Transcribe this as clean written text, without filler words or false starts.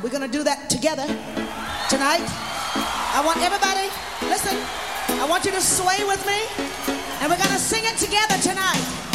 We're gonna do that together tonight. I want everybody, listen, I want you to sway with me, and we're gonna sing it together tonight.